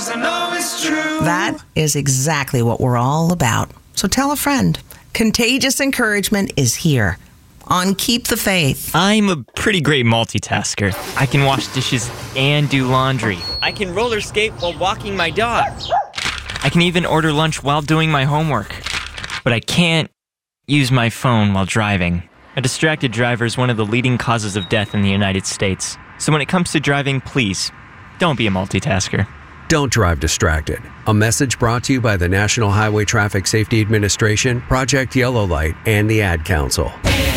'cause I know it's true. That is exactly what we're all about. So tell a friend. Contagious Encouragement is here on Keep the Faith. I'm a pretty great multitasker. I can wash dishes and do laundry. I can roller skate while walking my dog. I can even order lunch while doing my homework. But I can't use my phone while driving. A distracted driver is one of the leading causes of death in the United States. So when it comes to driving, please, don't be a multitasker. Don't drive distracted. A message brought to you by the National Highway Traffic Safety Administration, Project Yellow Light, and the Ad Council.